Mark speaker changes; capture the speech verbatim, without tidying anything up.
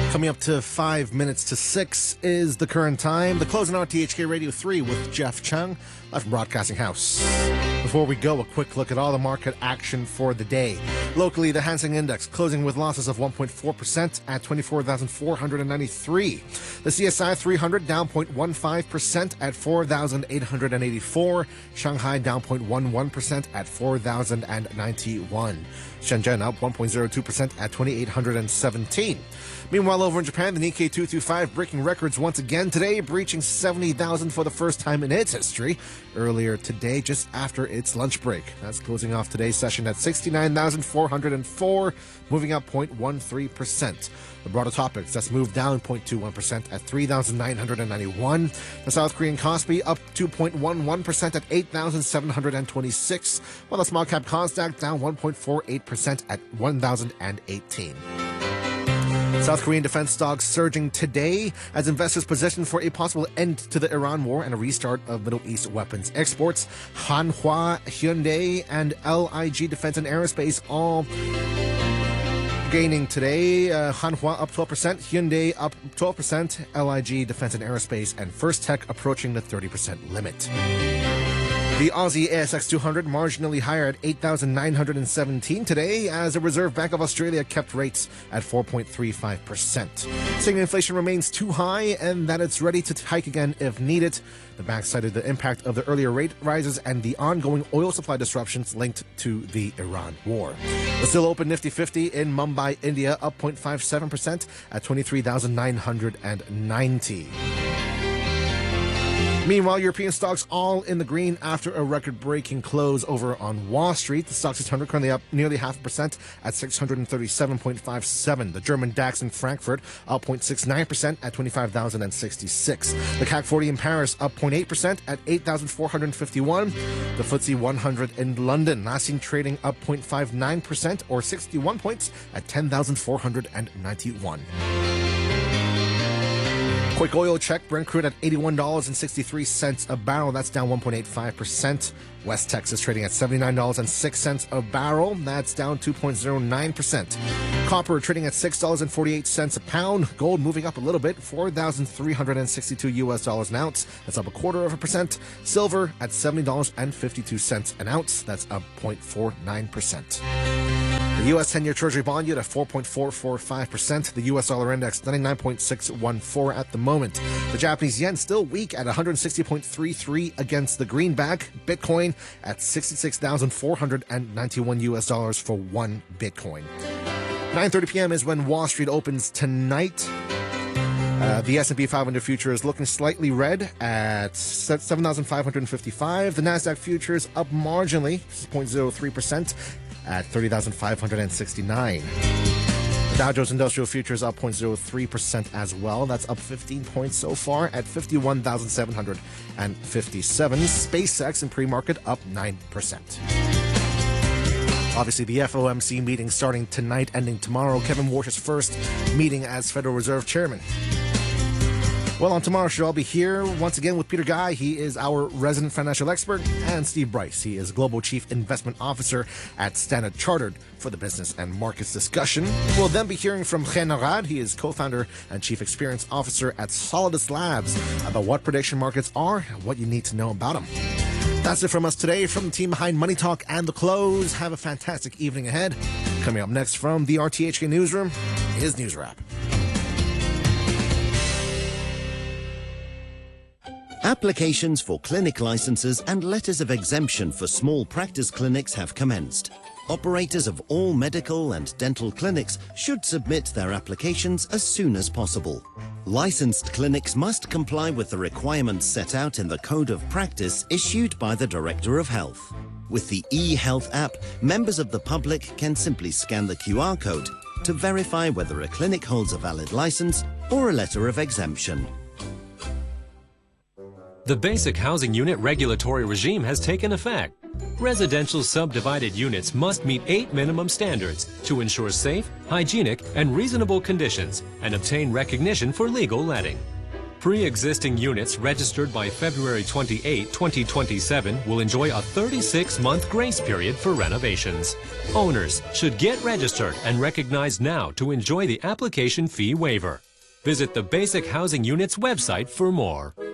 Speaker 1: Coming up to five minutes to six is the current time. The closing on T H K Radio three with Jeff Chung, live from Broadcasting House. Before we go, a quick look at all the market action for the day. Locally, the Hang Seng Index closing with losses of one point four percent at twenty-four thousand four hundred ninety-three. The C S I three hundred down zero point one five percent at four thousand eight hundred eighty-four. Shanghai down zero point one one percent at four thousand ninety-one. Shenzhen up one point zero two percent at twenty-eight hundred seventeen. Meanwhile, over in Japan, the Nikkei two twenty-five breaking records once again today, breaching seventy thousand for the first time in its history. Earlier today, just after its lunch break. That's closing off today's session at sixty-nine thousand four hundred four, moving up zero point one three percent. The broader topics, that's moved down zero point two one percent at three thousand nine hundred ninety-one. The South Korean Kospi up two point one one percent at eight thousand seven hundred twenty-six, while the small cap Kosdaq down one point four eight percent at one thousand eighteen. South Korean defense stocks surging today as investors position for a possible end to the Iran war and a restart of Middle East weapons exports. Hanwha, Hyundai, and L I G Defense and Aerospace all gaining today. Uh, Hanwha up twelve percent, Hyundai up twelve percent, L I G Defense and Aerospace, and First Tech approaching the thirty percent limit. The Aussie A S X two hundred marginally higher at eight thousand nine hundred seventeen today as the Reserve Bank of Australia kept rates at four point three five percent. Saying inflation remains too high and that it's ready to hike again if needed. The bank cited the impact of the earlier rate rises and the ongoing oil supply disruptions linked to the Iran war. The still open Nifty fifty in Mumbai, India, up zero point five seven percent at twenty-three thousand nine hundred ninety. Meanwhile, European stocks all in the green after a record-breaking close over on Wall Street. The Stoxx six hundred currently up nearly half a percent at six hundred thirty-seven point five seven. The German DAX in Frankfurt up zero point six nine percent at twenty-five thousand sixty-six. The C A C forty in Paris up zero point eight percent at eight thousand four hundred fifty-one. The F T S E one hundred in London last seen trading up zero point five nine percent or sixty-one points at ten thousand four hundred ninety-one. Quick oil check, Brent crude at eighty-one dollars and sixty-three cents a barrel. That's down one point eight five percent. West Texas trading at seventy-nine dollars and six cents a barrel. That's down two point zero nine percent. Copper trading at six dollars and forty-eight cents a pound. Gold moving up a little bit, four thousand three hundred sixty-two U S dollars an ounce. That's up a quarter of a percent. Silver at seventy dollars and fifty-two cents an ounce. That's up zero point four nine percent. The U S ten-year Treasury bond yield at four point four four five percent. The U S dollar index ninety-nine point six one four at the moment. The Japanese yen still weak at one hundred sixty point three three against the greenback. Bitcoin at sixty-six thousand four hundred ninety-one U S dollars for one Bitcoin. nine thirty p.m. is when Wall Street opens tonight. Uh, the S and P five hundred future is looking slightly red at seven thousand five hundred fifty-five. The NASDAQ futures up marginally, zero point zero three percent. At thirty thousand five hundred sixty-nine. The Dow Jones Industrial Futures up zero point zero three percent as well. That's up fifteen points so far at fifty-one thousand seven hundred fifty-seven. SpaceX in pre-market up nine percent. Obviously, the F O M C meeting starting tonight, ending tomorrow. Kevin Warsh's first meeting as Federal Reserve Chairman. Well, on tomorrow's show, I'll be here once again with Peter Guy. He is our resident financial expert, and Steve Bryce. He is Global Chief Investment Officer at Standard Chartered for the business and markets discussion. We'll then be hearing from Chen Arad. He is co-founder and Chief Experience Officer at Solidus Labs about what prediction markets are and what you need to know about them. That's it from us today, from the team behind Money Talk and The Close. Have a fantastic evening ahead. Coming up next from the R T H K Newsroom is News Wrap.
Speaker 2: Applications for clinic licenses and letters of exemption for small practice clinics have commenced. Operators of all medical and dental clinics should submit their applications as soon as possible. Licensed clinics must comply with the requirements set out in the Code of Practice issued by the Director of Health. With the eHealth app, members of the public can simply scan the Q R code to verify whether a clinic holds a valid license or a letter of exemption.
Speaker 3: The Basic Housing Unit regulatory regime has taken effect. Residential subdivided units must meet eight minimum standards to ensure safe, hygienic, and reasonable conditions and obtain recognition for legal letting. Pre-existing units registered by February twenty-eighth, twenty twenty-seven will enjoy a thirty-six month grace period for renovations. Owners should get registered and recognized now to enjoy the application fee waiver. Visit the Basic Housing Units website for more.